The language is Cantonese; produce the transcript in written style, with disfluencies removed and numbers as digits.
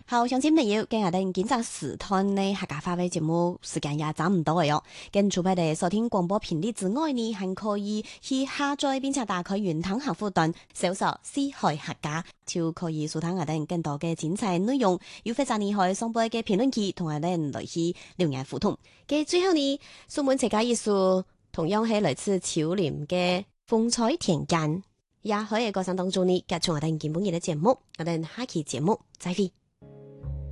好，相信朋友今日等檢查時段呢客家話嘅節目時間也差唔多嘅喲。跟除非你收聽廣播頻率之外呢，還可以去下載並且打開雲端客戶端，搜索四海客家，就可以收聽我哋更多嘅精彩內容。又或者你可以上播嘅評論區同我哋來去留言互動。嘅最後呢，蘇門客家藝術同樣係來自潮林嘅風采田間，也可以喺過程當中呢，結束我哋今本日嘅節目，我哋下期節目再會。